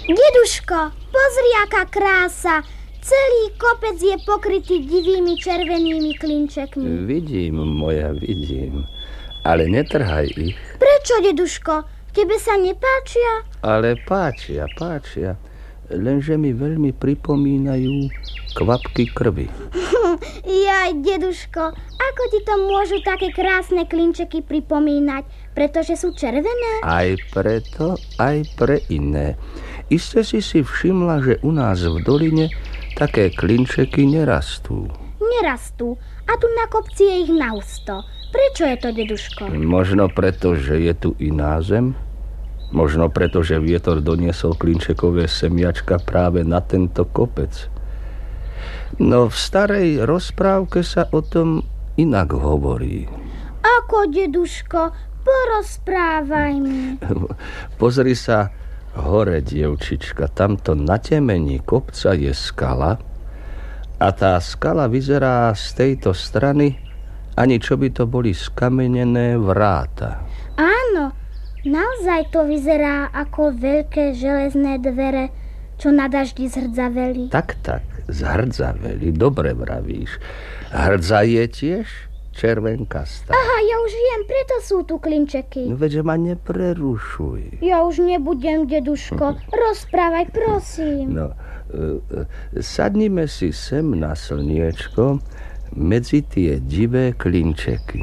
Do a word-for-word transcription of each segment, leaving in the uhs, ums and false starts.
Deduško, pozri, aká krása. Celý kopec je pokrytý divými červenými klinčekmi. Vidím, moja, vidím. Ale netrhaj ich. Prečo, deduško? Tebe sa nepáčia? Ale páčia, páčia. Lenže mi veľmi pripomínajú kvapky krvi. Jaj, deduško, ako ti to môžu také krásne klinčeky pripomínať? Pretože sú červené? Aj preto, aj pre iné. Iste si si všimla, že u nás v doline také klinčeky nerastú. Nerastú. A tu na kopci je ich nahusto. Prečo je to, deduško? Možno preto, že je tu iná zem. Možno preto, že vietor doniesol klinčekové semiačka práve na tento kopec. No v starej rozprávke sa o tom inak hovorí. Ako, deduško? Porozprávaj mi. Pozri sa hore, dievčička. Tamto na temení kopca je skala a tá skala vyzerá z tejto strany, ani čo by to boli skamenené vráta. Áno, naozaj to vyzerá ako veľké železné dvere, čo na daždi zhrdzaveli. Tak, tak, zhrdzaveli, dobre vravíš. Hrdza je tiež červenkastá. Aha, ja už viem, preto sú tu klinčeky. No veď ma neprerušuj. Ja už nebudem, deduško. Rozprávaj, prosím. No, sadnime si sem na slniečko medzi tie divé klinčeky.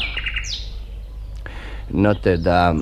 No teda,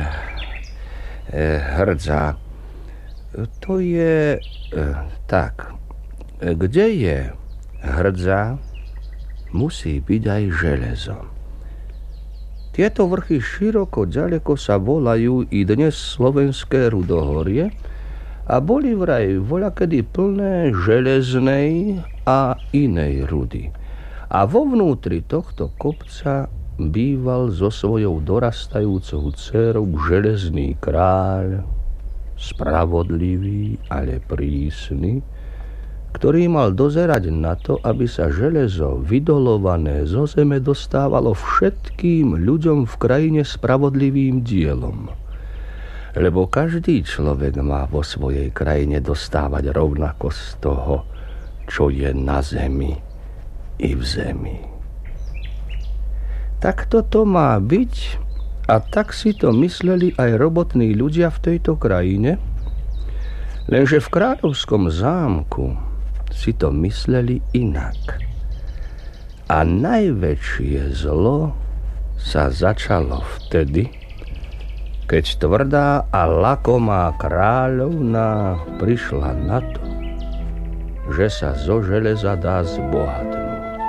hrdza, to je tak. Kde je hrdza, musí byť aj železo. Tieto vrchy široko ďaleko sa volajú i dnes Slovenské Rudohorie a boli vraj voľakedy plné železnej a inej rudy. A vo vnútri tohto kopca býval so svojou dorastajúcou dcérou železný kráľ, spravodlivý, ale prísny, ktorý mal dozerať na to, aby sa železo vydolované zo zeme dostávalo všetkým ľuďom v krajine spravodlivým dielom. Lebo každý človek má vo svojej krajine dostávať rovnako z toho, čo je na zemi i v zemi. Tak toto má byť a tak si to mysleli aj robotní ľudia v tejto krajine, lenže v kráľovskom zámku si to mysleli inak. A najväčšie zlo sa začalo vtedy, keď tvrdá a lakomá kráľovná prišla na to, že sa zo železa dá zbohatnúť.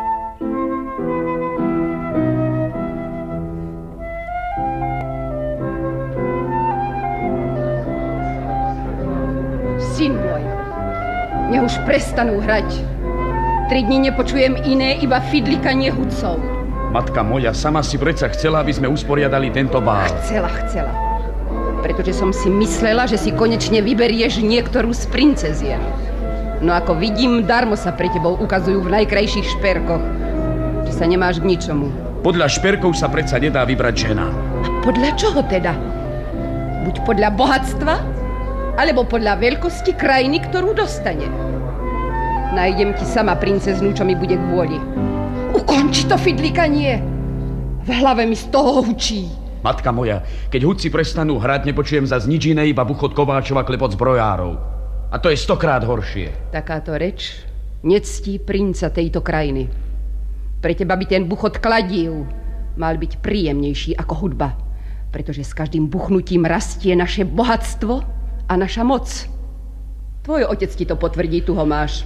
Syn môj, nech už prestanú hrať. Tri dni nepočujem iné, iba fidlikanie hudcov. Matka moja, sama si predsa chcela, aby sme usporiadali tento bál. Chcela, chcela. Pretože som si myslela, že si konečne vyberieš niektorú z princezien. No ako vidím, darmo sa pre tebou ukazujú v najkrajších šperkoch. Či sa nemáš k ničomu. Podľa šperkov sa predsa nedá vybrať žena. A podľa čoho teda? Buď podľa bohatstva, alebo podľa veľkosti krajiny, ktorú dostane. Nájdem ti sama princeznú, čo mi bude k vôli. Ukonči to fidlikanie. V hlave mi z toho hučí. Matka moja, keď hudci prestanú hrať, nepočujem zas nič iné, iba buchot kováčov a klepot zbrojárov. A to je stokrát horšie. Takáto reč nectí princa tejto krajiny. Pre teba by ten buchot kladív mal byť príjemnejší ako hudba, pretože s každým buchnutím rastie naše bohatstvo a naša moc. Tvoj otec ti to potvrdí, tu ho máš.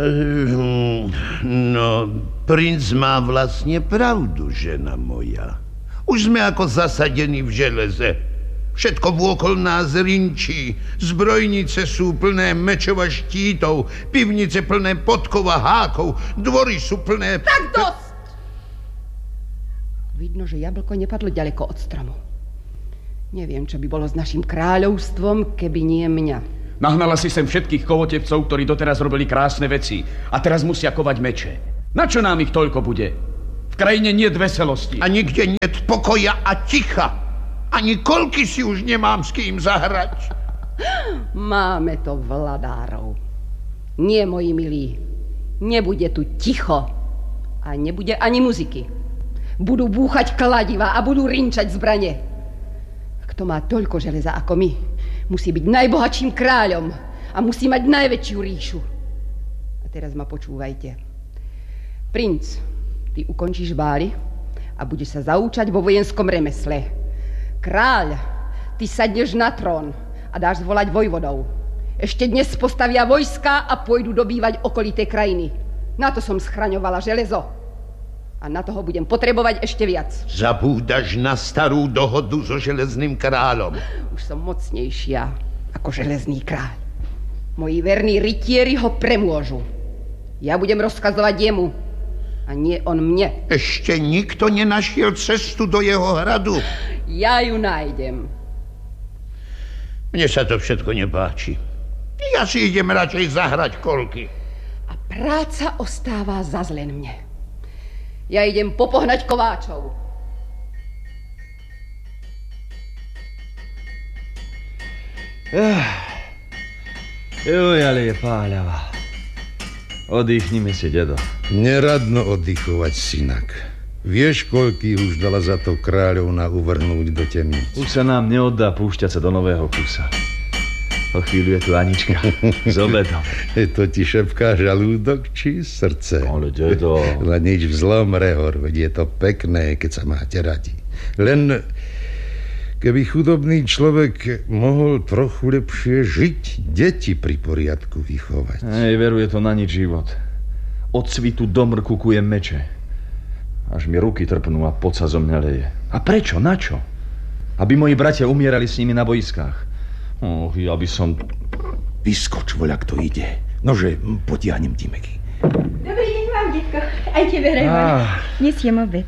No, princ má vlastne pravdu, žena moja. Už sme ako zasadení v železe. Všetko vôkol nás rinčí. Zbrojnice sú plné mečov a štítov, pivnice plné podkov a hákov, dvory sú plné... Tak dosť! Vidno, že jablko nepadlo ďaleko od stromu. Neviem, čo by bolo s našim kráľovstvom, keby nie mňa. Nahnala si sem všetkých kovotevcov, ktorí doteraz robili krásne veci a teraz musia kovať meče. Na čo nám ich toľko bude? V krajine niet veselosti. A nikde niet pokoja a ticha. Ani kolky si už nemám s kým zahrať. Máme to vladárov. Nie, moji milí, nebude tu ticho a nebude ani muziky. Budú búchať kladiva a budú rinčať zbrane. Kto má toľko železa ako my, musí byť najbohatším kráľom a musí mať najväčšiu ríšu. A teraz ma počúvajte. Princ, ty ukončíš bály a budeš sa zaúčať vo vojenskom remesle. Kráľ, ty sadneš na trón a dáš zvolať vojvodov. Ešte dnes postavia vojska a pôjdu dobývať okolité krajiny. Na to som schraňovala železo. A na toho budem potrebovať ešte viac. Zabúdaš na starú dohodu so železným kráľom. Už som mocnejšia ako železný kráľ. Moji verní rytieri ho premôžu. Ja budem rozkazovať jemu a nie on mne. Ešte nikto nenašiel cestu do jeho hradu. Ja ju nájdem. Mne sa to všetko nepáči. Ja si idem radšej zahrať kolky. A práca ostáva zas len mne. Ja idem popohnať kováčov. Juj, ale je páľava. Oddychnime si, dedo. Neradno oddychovať, synak. Vieš, koľký už dala za to kráľovna uvrhnúť do temnice? Už sa nám neoddá púšťať sa do nového kusa. O chvíľu je tu Anička s obedom. To ti šepká žalúdok či srdce? Ale dedo... Len nič vzlom, Rehor, veď je to pekné, keď sa máte radi. Len keby chudobný človek mohol trochu lepšie žiť, deti pri poriadku vychovať. Ej, veru, je to na nič život. Od svitu do mrku kujem meče. Až mi ruky trpnú a pot sa zo mňa leje. A prečo? Na čo? Aby moji bratia umierali s nimi na boiskách. Och, ja by som... Vyskoč, voľa, kto ide. Nože, potiahnem Timeky. Dobrý deň vám, detko. Aj tebe, Rehor. Ah. Nesiem obed.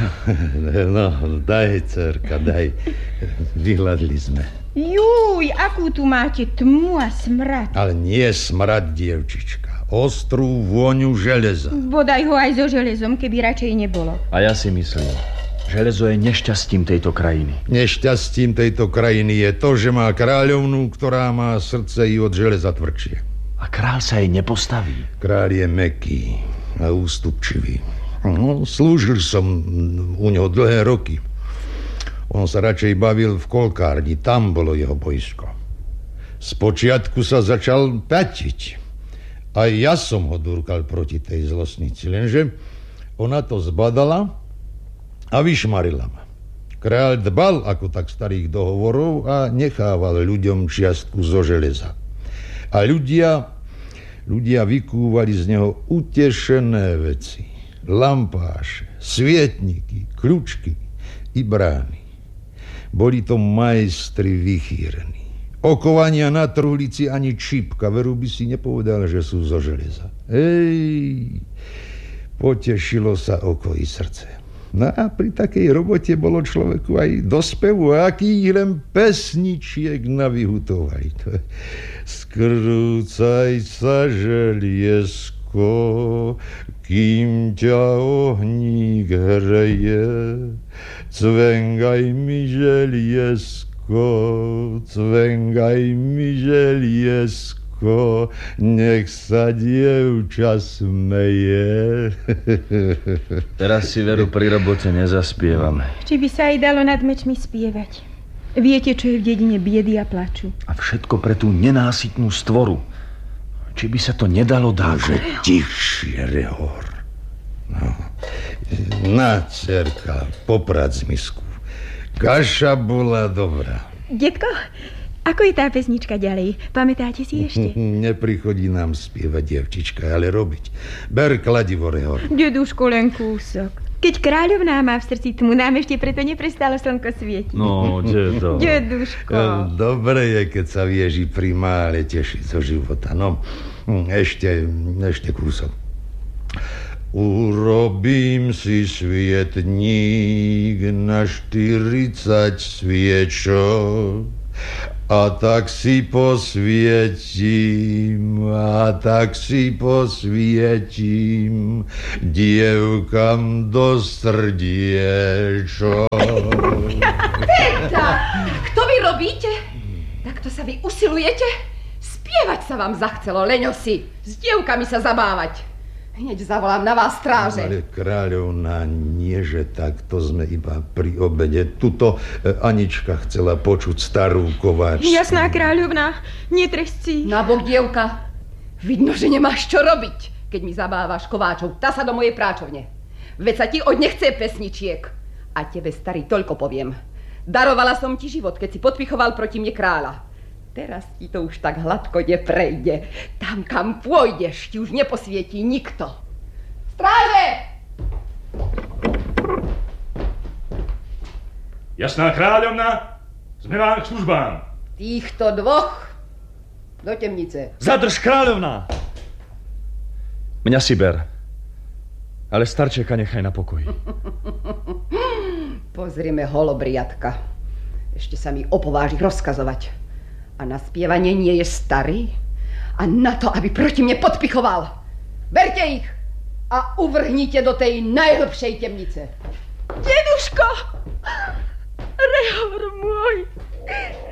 No, daj, dcerka, daj. Vyhľadli sme. Júj, akú tu máte tmu a smrad. Ale nie smrad, dievčička. Ostrú vôňu železa. Bodaj ho aj so železom, keby radšej nebolo. A ja si myslím... Železo je nešťastím tejto krajiny. Nešťastím tejto krajiny je to, že má kráľovnú, ktorá má srdce i od železa tvrdšie. A kráľ sa jej nepostaví. Kráľ je mäkký a ústupčivý. No, slúžil som u neho dlhé roky. On sa radšej bavil v kolkárni, tam bolo jeho boisko. Spočiatku sa začal pätiť. Aj ja som ho durkal proti tej zlosnici, lenže ona to zbadala a vyšmarila ma. Kráľ dbal ako tak starých dohovorov a nechával ľuďom čiastku zo železa. A ľudia, ľudia vykúvali z neho utešené veci. Lampáše, svietniky, kľúčky i brány. Boli to majstri vychýrení. Okovania na truhlici ani čípka, veru by si nepovedal, že sú zo železa. Ej, potešilo sa oko i srdce. No a pri takej robote bolo človeku aj do spevu, aký len pesničiek navyhutovali. Skrúcaj sa, želiesko, kým ťa ohník hreje. Cvengaj mi, želiesko, cvengaj mi, želiesko, nech sa dievča smeje. Teraz si, veru, pri robote nezaspievame. Či by sa aj dalo nad mečmi spievať. Viete, čo je v dedine biedy a plaču. A všetko pre tú nenásytnú stvoru. Či by sa to nedalo dať? Že tichšie, Rehor. No. Na, dcerka, poprať zmisku. Kaša bola dobrá. Detko, ako je tá pesnička ďalej? Pamätáte si ešte? Neprichodí nám spievať, dievčička, ale robiť. Ber kladivo, Rehor. Deduško, len kúsok. Keď kráľovná má v srdci tmu, nám ešte preto neprestalo slnko svietiť. No, dedo. Deduško. Dobre je, keď sa vieš i pri mále tešiť zo života. No, ešte, ešte kúsok. Urobím si svietník na štyridsať sviečok a tak si posvietím, a tak si posvietím dievkam do srdiečok. Teta, kto vy robíte? Takto sa vy usilujete? Spievať sa vám zachcelo, leňosi. S dievkami sa zabávať. Hneď zavolám na vás stráže. Ale kráľovna, nie, že takto sme iba pri obede. Tuto Anička chcela počuť starú kováčku. Jasná kráľovna, netresci. Nabok, dievka. Vidno, že nemáš čo robiť, keď mi zabávaš kováčov. Tá sa do mojej práčovne. Veď sa ti od nechce pesničiek. A tebe, starý, toľko poviem. Darovala som ti život, keď si podpichoval proti mne kráľa. Teraz ti to už tak hladko neprejde. Tam, kam pôjdeš, ti už neposvietí nikto. Stráže! Jasná kráľovna, sme vám k službám. Týchto dvoch do temnice. Zadrž, kráľovna! Mňa si ber, ale starčeka nechaj na pokoji. Pozrime, holobriatka. Ešte sa mi opováži rozkazovať. A na spievanie nie je starý? A na to, aby proti mne podpichoval. Berte ich a uvrhnite do tej najhlbšej temnice. Deduško!